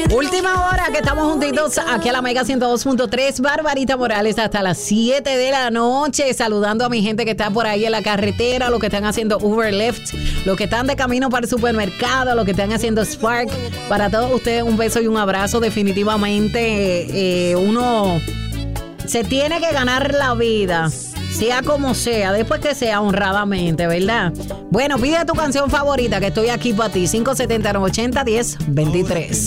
Última hora que estamos juntitos aquí a la Mega 102.3. Barbarita Morales hasta las 7 de la noche. Saludando a mi gente que está por ahí en la carretera, los que están haciendo Uber Lyft, los que están de camino para el supermercado, los que están haciendo Spark. Para todos ustedes un beso y un abrazo. Definitivamente uno se tiene que ganar la vida, sea como sea, después que sea honradamente, ¿verdad? Bueno, pide tu canción favorita que estoy aquí para ti. 570-90-10-23.